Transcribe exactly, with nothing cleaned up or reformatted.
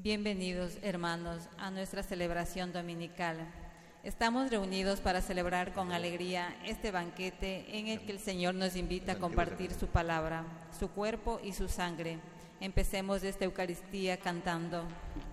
Bienvenidos, hermanos, a nuestra celebración dominical. Estamos reunidos para celebrar con alegría este banquete en el que el Señor nos invita a compartir su palabra, su cuerpo y su sangre. Empecemos esta Eucaristía cantando.